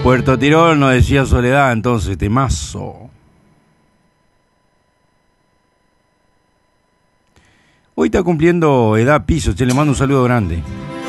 Puerto Tirol nos decía Soledad, entonces, temazo. Hoy está cumpliendo edad Piso, che, le mando un saludo grande.